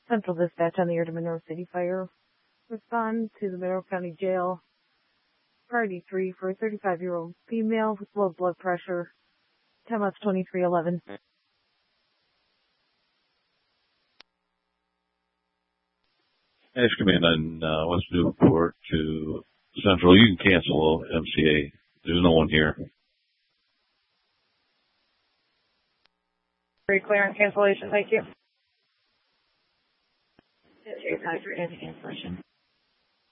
Central Dispatch on the air to Monroe City Fire. Respond to the Monroe County Jail. Priority 3 for a 35-year-old female with low blood pressure. Time lapse 2311. Ash Command on West Newport to Central. You can cancel MCA. There's no one here. Very clear on cancellation. Thank you. It's your time for cancellation.